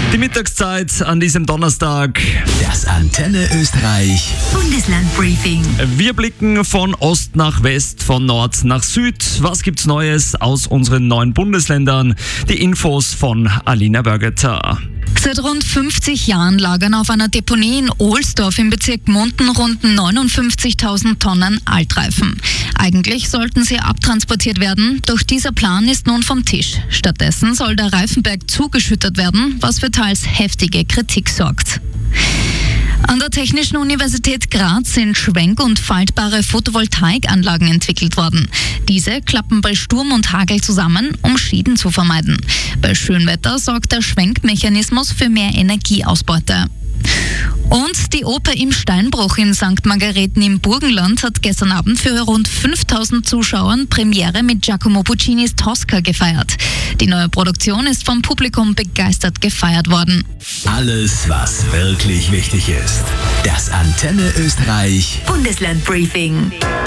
Die Mittagszeit an diesem Donnerstag. Das Antenne Österreich Bundesland-Briefing. Wir blicken von Ost nach West, von Nord nach Süd. Was gibt's Neues aus unseren 9 Bundesländern? Die Infos von Alina Bergeter. Seit rund 50 Jahren lagern auf einer Deponie in Ohlsdorf im Bezirk Munden rund 59.000 Tonnen Altreifen. Eigentlich sollten sie abtransportiert werden, doch dieser Plan ist nun vom Tisch. Stattdessen soll der Reifenberg zugeschüttet werden, was für teils heftige Kritik sorgt. An der Technischen Universität Graz sind schwenk- und faltbare Photovoltaikanlagen entwickelt worden. Diese klappen bei Sturm und Hagel zusammen, um Schäden zu vermeiden. Bei Schönwetter sorgt der Schwenkmechanismus für mehr Energieausbeute. Und die Oper im Steinbruch in St. Margareten im Burgenland hat gestern Abend für rund 5.000 Zuschauern Premiere mit Giacomo Puccinis Tosca gefeiert. Die neue Produktion ist vom Publikum begeistert gefeiert worden. Alles, was wirklich wichtig ist. Das Antenne Österreich Bundesland-Briefing.